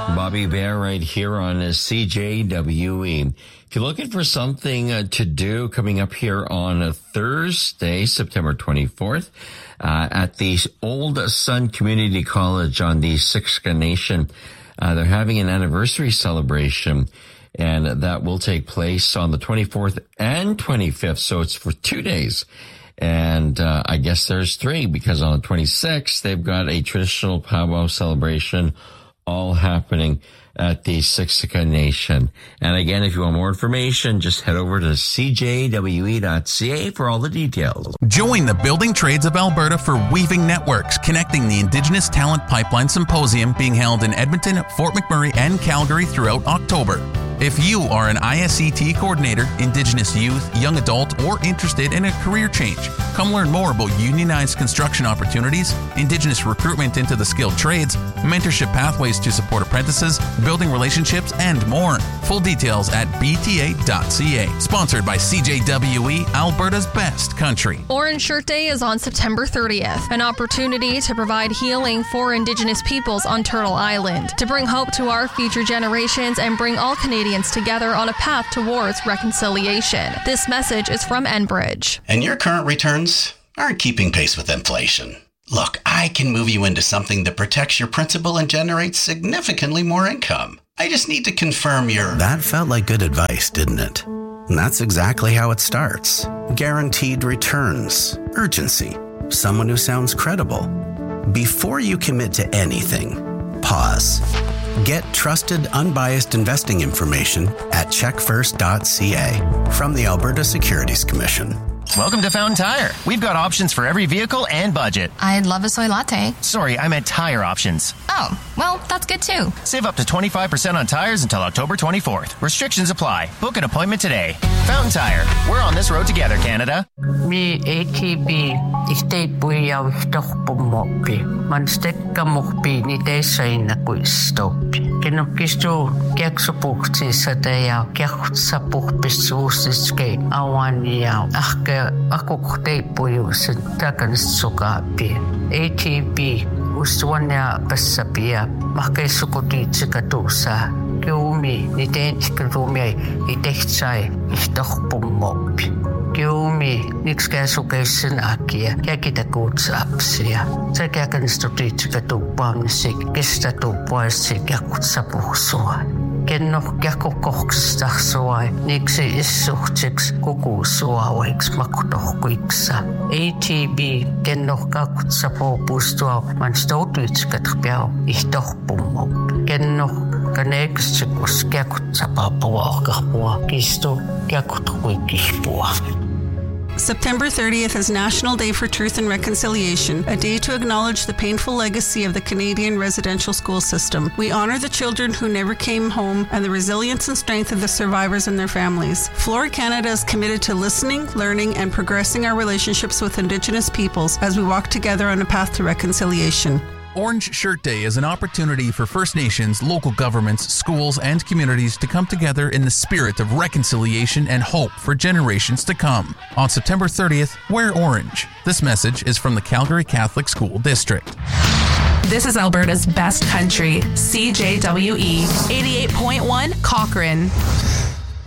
Bobby Bear right here on CJWE. If you're looking for something to do coming up here on Thursday, September 24th, at the Old Sun Community College on the Siksika Nation, they're having an anniversary celebration, and that will take place on the 24th and 25th. So it's for 2 days. And I guess there's 3, because on the 26th, they've got a traditional powwow celebration all happening at the Siksika Nation. And again, if you want more information, just head over to cjwe.ca for all the details. Join the Building Trades of Alberta for Weaving Networks, connecting the Indigenous Talent Pipeline Symposium being held in Edmonton, Fort McMurray, and Calgary throughout October. If you are an ISET coordinator, Indigenous youth, young adult, or interested in a career change, come learn more about unionized construction opportunities, Indigenous recruitment into the skilled trades, mentorship pathways to support apprentices, building relationships, and more. Full details at bta.ca. Sponsored by CJWE, Alberta's best country. Orange Shirt Day is on September 30th, an opportunity to provide healing for Indigenous peoples on Turtle Island, to bring hope to our future generations and bring all Canadians together on a path towards reconciliation. This message is from Enbridge. And your current returns aren't keeping pace with inflation. Look, I can move you into something that protects your principal and generates significantly more income. I just need to confirm your... That felt like good advice, didn't it? And that's exactly how it starts. Guaranteed returns. Urgency. Someone who sounds credible. Before you commit to anything, pause. Get trusted, unbiased investing information at checkfirst.ca from the Alberta Securities Commission. Welcome to Fountain Tire. We've got options for every vehicle and budget. I'd love a soy latte. Sorry, I meant tire options. Oh, well, that's good too. Save up to 25% on tires until October 24th. Restrictions apply. Book an appointment today. Fountain Tire. We're on this road together, Canada. Mi ATB isteipuja tohpumoppi. Man stekkamoppi ni teissaina kuistopi. Kenokkistu kieksupuhtissa ja kiekutsapuhpissuusiske awania ahke akukteippujuusen takansukapi. ATB usuania passapia mahkeissukutiitsikatuussa. Kiumi ni teentikirumia I tehtsai ihtohpumoppi. Kiumi nikskäsukeisen akia käkitakuutsapsia. Se käkänstutiitsikatuuppaamnisik kestätuuppaisik jakutsapuhsua. Kenno käkukohksastahsuai niksi issuhtiks kukuusuauiks makutohkuiksa. ATB kenno kakutsapuupustua man stoutuitsikatpiau ihtohpumoppi. Kenno Kaneeksikus kiekutsapapua kahpua kistu kiekutkuikihpua. September 30th is National Day for Truth and Reconciliation, a day to acknowledge the painful legacy of the Canadian residential school system. We honor the children who never came home and the resilience and strength of the survivors and their families. Flora Canada is committed to listening, learning, and progressing our relationships with Indigenous peoples as we walk together on a path to reconciliation. Orange Shirt Day is an opportunity for First Nations, local governments, schools, and communities to come together in the spirit of reconciliation and hope for generations to come. On September 30th, wear orange. This message is from the Calgary Catholic School District. This is Alberta's best country, CJWE 88.1 Cochrane.